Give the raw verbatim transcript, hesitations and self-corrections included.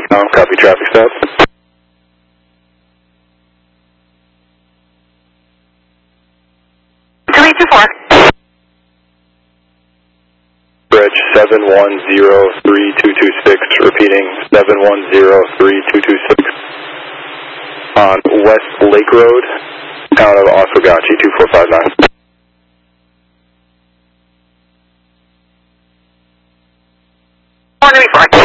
Um, copy traffic stop. two eight two four. Bridge seven one zero three two two six, repeating seven one zero three two two six. On West Lake Road, town of Oswegatchie, two four five nine. four two four.